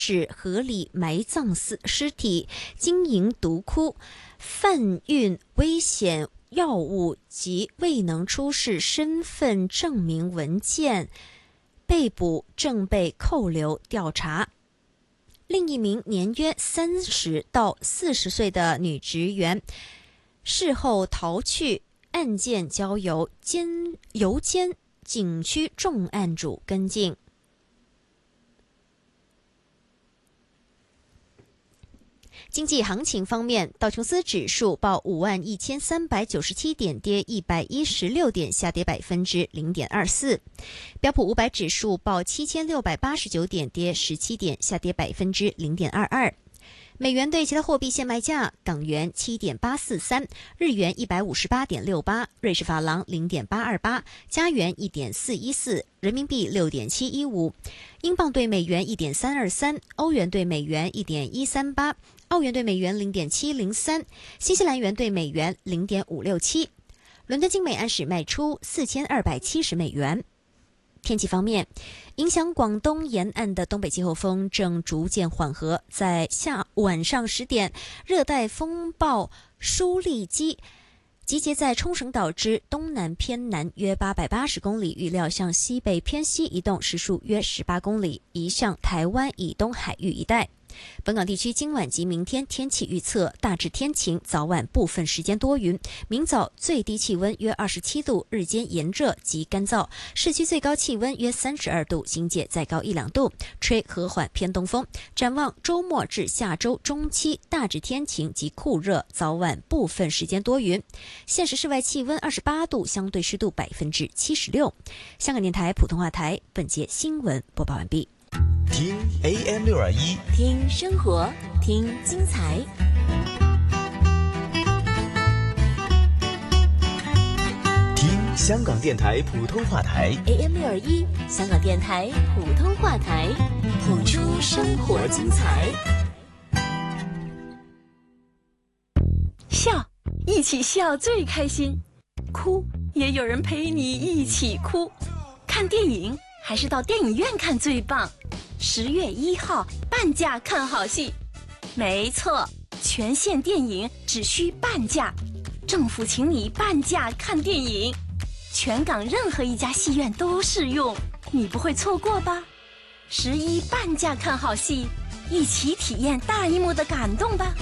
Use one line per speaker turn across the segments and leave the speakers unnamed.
是合理埋葬尸体、经营毒窟、贩运危险药物及未能出示身份证明文件，被捕，正被扣留调查。另一名年约30到40岁的女职员事后逃去，案件交由油尖警区重案组跟进。经济行情方面，道琼斯指数报51397点，跌116点，下跌0.24%。标普500指数报7689点，跌17点，下跌0.22%。美元对其他货币现卖价：港元7.843，日元158.68，瑞士法郎0.828，加元1.414，人民币6.715，英镑对美元1.323，欧元对美元1.138，澳元对美元0.703，新西兰元对美元0.567。伦敦金每安士卖出4270美元。天气方面，影响广东沿岸的东北季候风正逐渐缓和，在晚上10点，热带风暴舒力基集结在冲绳岛之东南偏南约880公里，预料向西北偏西移动，时速约18公里，移向台湾以东海域一带。本港地区今晚及明天天气预测大致天晴，早晚部分时间多云，明早最低气温约27度，日间炎热及干燥，市区最高气温约32度，新界再高1-2度，吹和缓偏东风。展望周末至下周中期大致天晴及酷热，早晚部分时间多云。现时室外气温28度，相对湿度76%。香港电台普通话台本节新闻播报完毕。
听 AM621，
听生活，听精彩。
听香港电台普通话台
AM621，香港电台普通话台，谱出生活精彩。
笑，一起笑最开心；哭，也有人陪你一起哭。看电影还是到电影院看最棒。10月1号半价看好戏，没错，全县电影只需半价，政府请你半价看电影，全港任何一家戏院都适用，你不会错过吧？11半价看好戏，一起体验大荧幕的感动吧。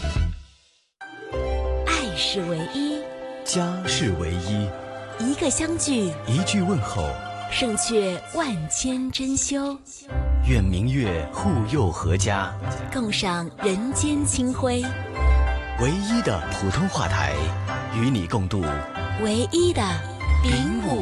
爱是唯一，
家是唯一，
一个相聚，
一句问候，
胜却万千珍馐。
愿明月护佑阖家，
共赏人间清辉。
唯一的普通话台，与你共度
唯一的丙午